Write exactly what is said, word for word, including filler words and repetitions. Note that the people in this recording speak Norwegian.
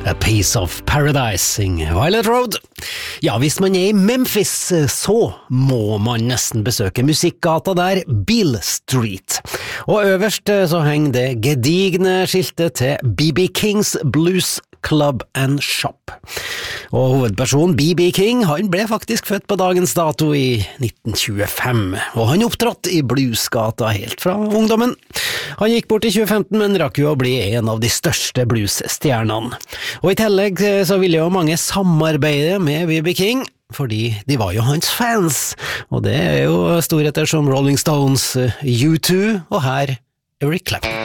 A Piece of Paradise, sing Violet Road. Ja, hvis man er i Memphis, så må man nesten besøke musikkgata der, Beale Street. Og øverst så henger det gedigne skiltet til B B Kings Blues Club and Shop. Og hovedpersonen B B King, han ble faktisk født på dagens dato i nitten tjuefem, og han opptrådte i bluesgata helt fra ungdommen. Han gikk bort i tjue femten, men rakk jo å bli en av de største bluesstjernene. Og i tillegg så ville jo mange samarbeide med B B King, fordi de var jo hans fans, og det er jo storheter som Rolling Stones, U to, og her Eric Clapton.